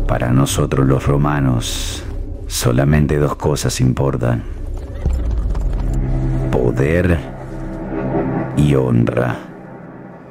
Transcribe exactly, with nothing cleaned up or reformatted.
Para nosotros los romanos, solamente dos cosas importan: poder y honra.